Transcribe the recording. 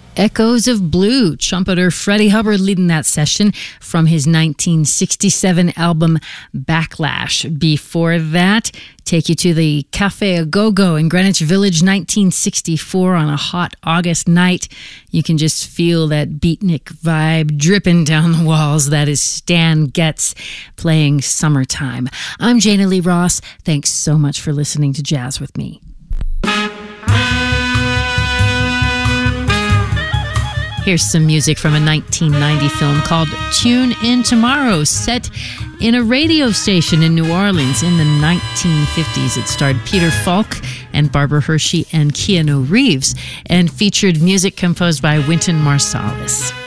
Echoes of Blue, trumpeter Freddie Hubbard leading that session from his 1967 album Backlash. Before that, take you to the Cafe A Go-Go in Greenwich Village, 1964 on a hot August night. You can just feel that beatnik vibe dripping down the walls. That is Stan Getz playing Summertime. I'm Jana Lee Ross. Thanks so much for listening to Jazz with me. Here's some music from a 1990 film called Tune In Tomorrow, set in a radio station in New Orleans in the 1950s. It starred Peter Falk and Barbara Hershey and Keanu Reeves and featured music composed by Wynton Marsalis.